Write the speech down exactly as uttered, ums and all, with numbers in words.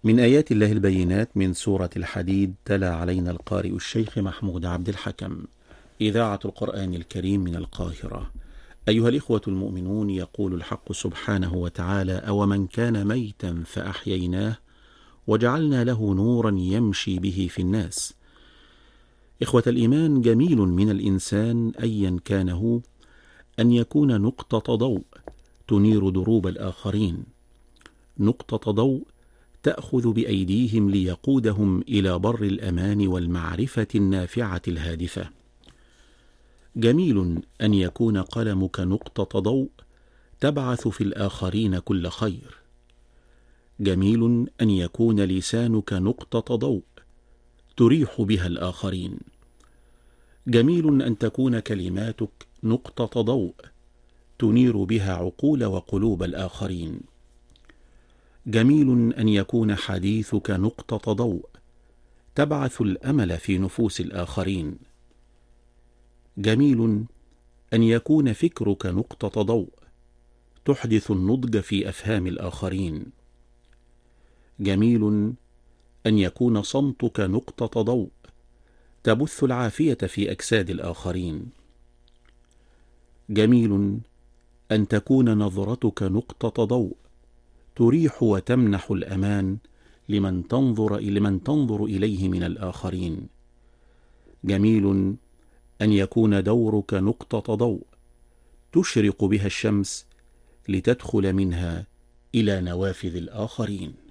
من آيات الله البينات من سورة الحديد. تلا علينا القارئ الشيخ محمود عبد الحكم، إذاعة القرآن الكريم من القاهرة. أيها الإخوة المؤمنون، يقول الحق سبحانه وتعالى: أومن كان ميتا فأحييناه وجعلنا له نورا يمشي به في الناس. إخوة الإيمان، جميل من الإنسان أيا كان هو أن يكون نقطة ضوء تنير دروب الآخرين، نقطة ضوء تأخذ بأيديهم ليقودهم إلى بر الأمان والمعرفة النافعة الهادفة. جميل أن يكون قلمك نقطة ضوء تبعث في الآخرين كل خير. جميل أن يكون لسانك نقطة ضوء تريح بها الآخرين. جميل أن تكون كلماتك نقطة ضوء تنير بها عقول وقلوب الآخرين. جميل أن يكون حديثك نقطة ضوء تبعث الأمل في نفوس الآخرين. جميل أن يكون فكرك نقطة ضوء تحدث النضج في أفهام الآخرين. جميل أن يكون صمتك نقطة ضوء تبث العافية في أجساد الآخرين. جميل أن تكون نظرتك نقطة ضوء تريح وتمنح الأمان لمن تنظر لمن تنظر إليه من الآخرين. جميل أن يكون دورك نقطة ضوء تشرق بها الشمس لتدخل منها إلى نوافذ الآخرين.